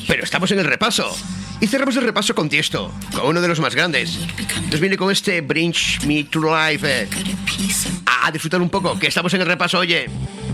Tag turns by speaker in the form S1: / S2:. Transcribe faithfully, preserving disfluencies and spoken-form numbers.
S1: Pero estamos en el repaso. Y cerramos el repaso con Tiesto, con uno de los más grandes. Nos viene con este Bring Me to Life. Eh. A disfrutar un poco, que estamos en el repaso, oye.